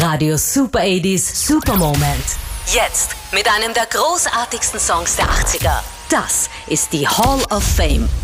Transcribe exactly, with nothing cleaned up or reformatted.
Radio Super achtziger Super Moment. Jetzt mit einem der großartigsten Songs der achtziger. Das ist die Hall of Fame.